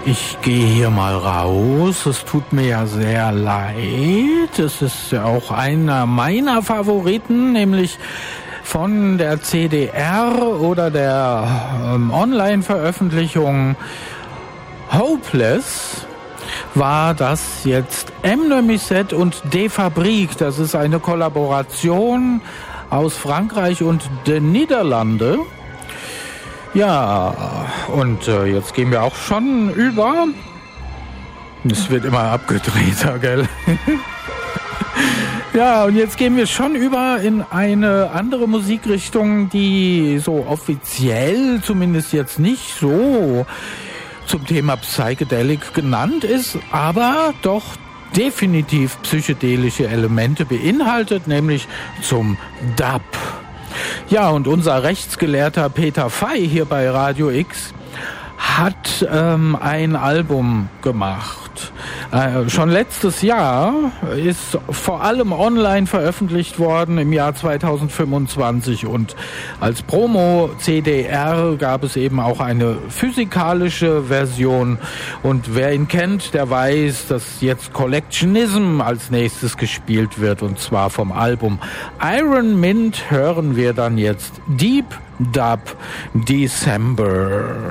Ich gehe hier mal raus. Es tut mir ja sehr leid. Es ist ja auch einer meiner Favoriten, nämlich von der CDR oder der Online-Veröffentlichung Hopeless war das jetzt M. de Musset und De Fabrique. Das ist eine Kollaboration aus Frankreich und den Niederlande. Ja, und jetzt gehen wir auch schon über. Es wird immer abgedrehter, gell? Ja, und jetzt gehen wir schon über in eine andere Musikrichtung, die so offiziell zumindest jetzt nicht so zum Thema Psychedelic genannt ist, aber doch definitiv psychedelische Elemente beinhaltet, nämlich zum Dub. Ja, und unser Rechtsgelehrter Peter Fey hier bei Radio X hat ein Album gemacht. Schon letztes Jahr ist vor allem online veröffentlicht worden im Jahr 2025 und als Promo-CDR gab es eben auch eine physikalische Version und wer ihn kennt, der weiß, dass jetzt Collectionism als nächstes gespielt wird und zwar vom Album Iron Mint hören wir dann jetzt Deep Dub December.